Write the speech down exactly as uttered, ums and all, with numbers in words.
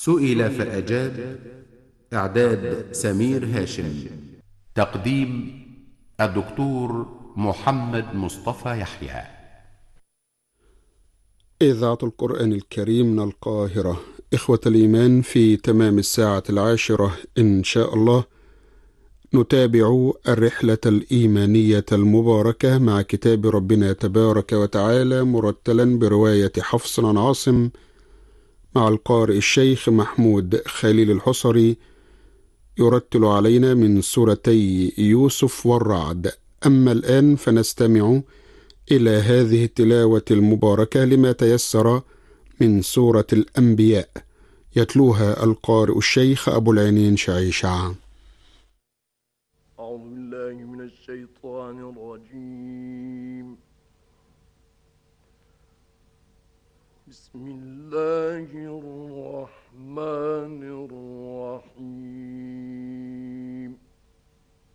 سئل فأجاب. إعداد سمير هاشم. تقديم الدكتور محمد مصطفى يحيى. إذاعة القرآن الكريم من القاهرة. إخوة الإيمان، في تمام الساعة العاشرة إن شاء الله نتابع الرحلة الإيمانية المباركة مع كتاب ربنا تبارك وتعالى، مرتلا برواية حفص عن عاصم، مع القارئ الشيخ محمود خليل الحصري، يرتل علينا من سورتي يوسف والرعد. أما الآن فنستمع إلى هذه التلاوة المباركة لما تيسر من سورة الأنبياء، يتلوها القارئ الشيخ أبو العينين شعيشع. أعوذ بالله من الشيطان الرجيم. بسم الله